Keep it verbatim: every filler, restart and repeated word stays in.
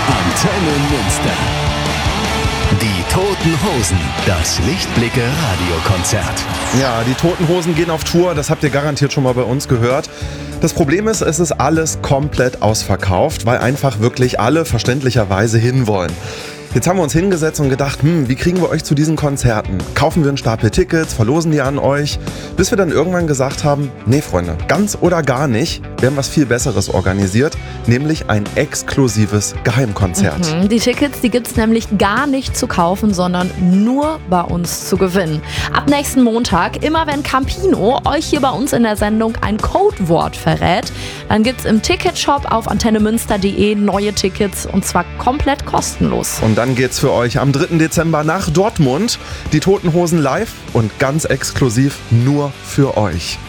Antenne Münster. Die Toten Hosen, das Lichtblicke-Radiokonzert. Ja, die Toten Hosen gehen auf Tour, das habt ihr garantiert schon mal bei uns gehört. Das Problem ist, es ist alles komplett ausverkauft, weil einfach wirklich alle verständlicherweise hinwollen. Jetzt haben wir uns hingesetzt und gedacht, hm, wie kriegen wir euch zu diesen Konzerten? Kaufen wir einen Stapel Tickets, verlosen die an euch? Bis wir dann irgendwann gesagt haben, nee Freunde, ganz oder gar nicht. Wir haben was viel Besseres organisiert, nämlich ein exklusives Geheimkonzert. Mhm, die Tickets, die gibt's nämlich gar nicht zu kaufen, sondern nur bei uns zu gewinnen. Ab nächsten Montag, immer wenn Campino euch hier bei uns in der Sendung ein Codewort verrät, dann gibt's im Ticketshop auf antennemünster punkt de neue Tickets und zwar komplett kostenlos. Und dann geht's für euch am dritten Dezember nach Dortmund. Die Toten Hosen live und ganz exklusiv nur für euch.